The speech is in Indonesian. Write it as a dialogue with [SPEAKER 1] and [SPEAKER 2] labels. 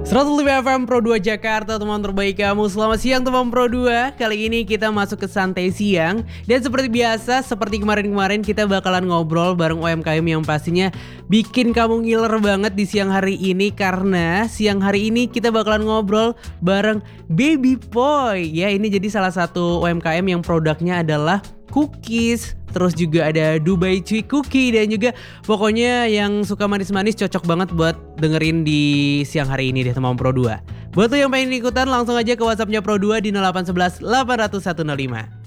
[SPEAKER 1] 105 FM Pro 2 Jakarta, teman terbaik kamu. Selamat siang teman Pro 2. Kali ini kita masuk ke santai siang. Dan seperti biasa, seperti kemarin-kemarin kita bakalan ngobrol bareng UMKM yang pastinya bikin kamu ngiler banget di siang hari ini. Karena siang hari ini kita bakalan ngobrol bareng Baby Poi. Ya, ini jadi salah satu UMKM yang produknya adalah cookies. Terus juga ada Dubai Chewy Cookie. Dan juga pokoknya yang suka manis-manis cocok banget buat dengerin di siang hari ini deh teman Pro 2. Buat lo yang pengen ikutan langsung aja ke WhatsAppnya Pro 2 di 0811 800 105.